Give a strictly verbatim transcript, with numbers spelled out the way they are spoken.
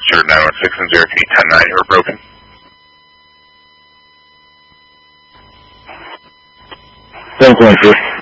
Sure, nine one six and zero three ten nine, you were broken. ten twenty-two.